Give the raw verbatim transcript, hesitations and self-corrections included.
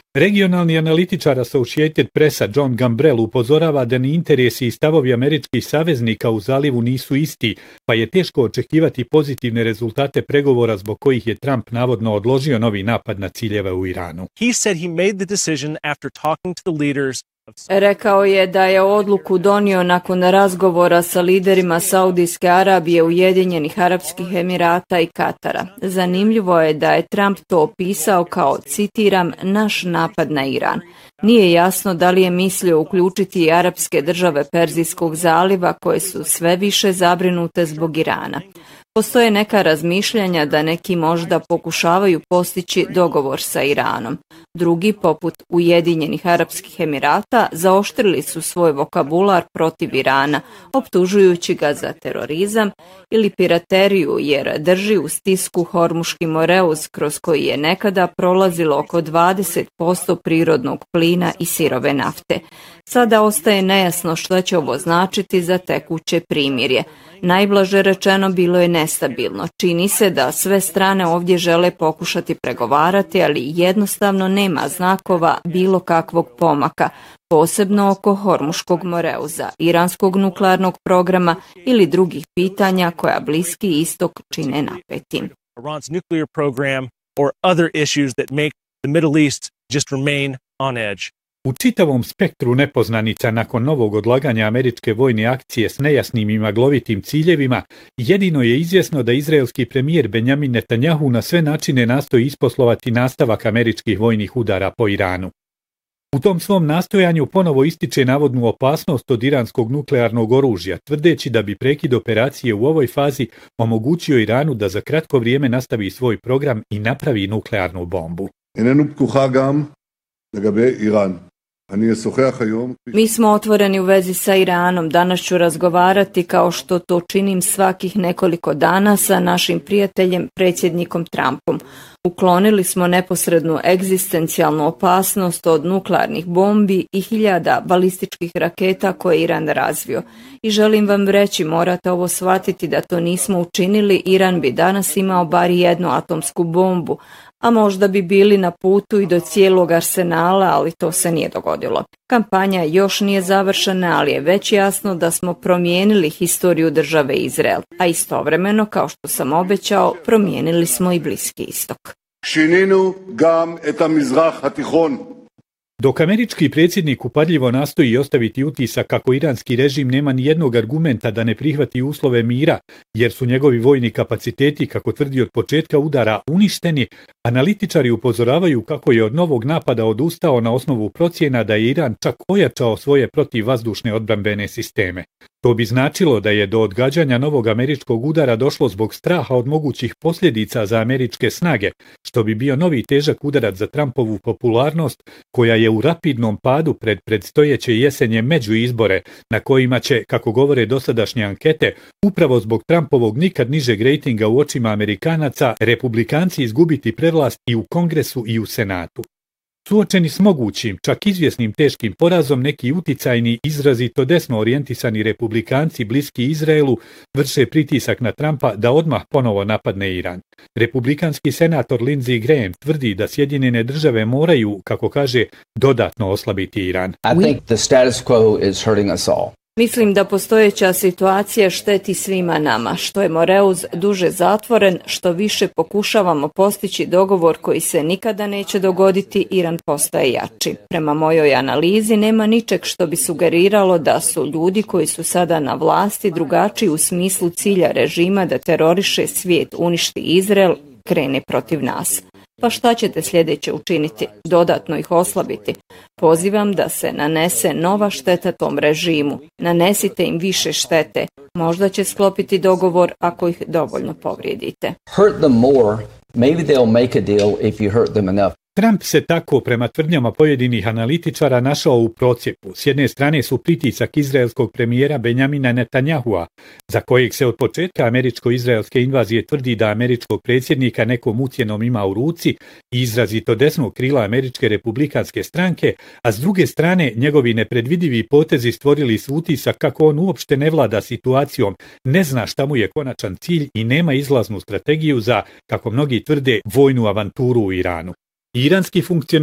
Regionalni analitičar Associated Pressa John Gambrell upozorava da ni interesi i stavovi američkih saveznika u zalivu nisu isti, pa je teško očekivati pozitivne rezultate pregovora zbog kojih je Trump navodno odložio novi napad na ciljeve u Iranu. He said he made the decision after talking to the leaders. Rekao je da je odluku donio nakon razgovora sa liderima Saudijske Arabije, Ujedinjenih Arapskih Emirata i Katara. Zanimljivo je da je Trump to opisao kao, citiram, naš napad na Iran. Nije jasno da li je mislio uključiti i arapske države Perzijskog zaliva koje su sve više zabrinute zbog Irana. Postoje neka razmišljanja da neki možda pokušavaju postići dogovor sa Iranom. Drugi, poput Ujedinjenih Arapskih Emirata, zaoštrili su svoj vokabular protiv Irana, optužujući ga za terorizam ili pirateriju, jer drži u stisku Hormuški moreuz kroz koji je nekada prolazilo oko dvadeset posto prirodnog plina i sirove nafte. Sada ostaje nejasno što će ovo značiti za tekuće primirje. Najblaže rečeno, bilo je nestabilno. Čini se da sve strane ovdje žele pokušati pregovarati, ali jednostavno nema znakova bilo kakvog pomaka, posebno oko Hormuškog moreuza, iranskog nuklearnog programa ili drugih pitanja koja Bliski istok čine napetim. Iran's nuclear program or other issues that make the Middle East just remain on edge. U čitavom spektru nepoznanica nakon novog odlaganja američke vojne akcije s nejasnim i maglovitim ciljevima, jedino je izvjesno da izraelski premijer Benjamin Netanjahu na sve načine nastoji isposlovati nastavak američkih vojnih udara po Iranu. U tom svom nastojanju ponovo ističe navodnu opasnost od iranskog nuklearnog oružja, tvrdeći da bi prekid operacije u ovoj fazi omogućio Iranu da za kratko vrijeme nastavi svoj program i napravi nuklearnu bombu. Mi smo otvoreni u vezi sa Iranom. Danas ću razgovarati, kao što to činim svakih nekoliko dana, sa našim prijateljem, predsjednikom Trumpom. Uklonili smo neposrednu egzistencijalnu opasnost od nuklearnih bombi i hiljada balističkih raketa koje Iran razvio. I želim vam reći, morate ovo shvatiti, da to nismo učinili, Iran bi danas imao bar jednu atomsku bombu, a možda bi bili na putu i do cijelog arsenala, ali to se nije dogodilo. Kampanja još nije završena, ali je već jasno da smo promijenili historiju države Izrael, a istovremeno, kao što sam obećao, promijenili smo i Bliski istok. Šininu gam et amizrah hatihon. Dok američki predsjednik upadljivo nastoji ostaviti utisak kako iranski režim nema ni jednog argumenta da ne prihvati uslove mira, jer su njegovi vojni kapaciteti, kako tvrdi od početka udara, uništeni, analitičari upozoravaju kako je od novog napada odustao na osnovu procjena da je Iran čak ojačao svoje protivvazdušne odbrambene sisteme. To bi značilo da je do odgađanja novog američkog udara došlo zbog straha od mogućih posljedica za američke snage, što bi bio novi težak udarac za Trumpovu popularnost, koja je u rapidnom padu pred predstojeće jesenje međuizbore, na kojima će, kako govore dosadašnje ankete, upravo zbog Trumpovog nikad nižeg rejtinga u očima Amerikanaca, republikanci izgubiti prevlast i u Kongresu i u Senatu. Suočeni s mogućim, čak izvjesnim teškim porazom, neki uticajni, izrazito desno orijentisani republikanci bliski Izraelu vrše pritisak na Trumpa da odmah ponovo napadne Iran. Republikanski senator Lindsey Graham tvrdi da Sjedinjene države moraju, kako kaže, dodatno oslabiti Iran. I think the status quo is hurting us all. Mislim da postojeća situacija šteti svima nama. Što je moreuz duže zatvoren, što više pokušavamo postići dogovor koji se nikada neće dogoditi, Iran postaje jači. Prema mojoj analizi nema ničeg što bi sugeriralo da su ljudi koji su sada na vlasti drugačiji u smislu cilja režima da teroriše svijet, uništi Izrael, krene protiv nas. Pa šta ćete sljedeće učiniti? Dodatno ih oslabiti? Pozivam da se nanese nova šteta tom režimu. Nanesite im više štete. Možda će sklopiti dogovor ako ih dovoljno povrijedite. Hurt them more, maybe they'll make a deal if you hurt them enough. Trump se tako, prema tvrdnjama pojedinih analitičara, našao u procjepu. S jedne strane su pritisak izraelskog premijera Benjamina Netanjahua, za kojeg se od početka američko-izraelske invazije tvrdi da američkog predsjednika nekom ucjenom ima u ruci, i izrazito desnog krila američke republikanske stranke, a s druge strane njegovi nepredvidivi potezi stvorili su utisak kako on uopšte ne vlada situacijom, ne zna šta mu je konačan cilj i nema izlaznu strategiju za, kako mnogi tvrde, vojnu avanturu u Iranu. Iranski funkcioner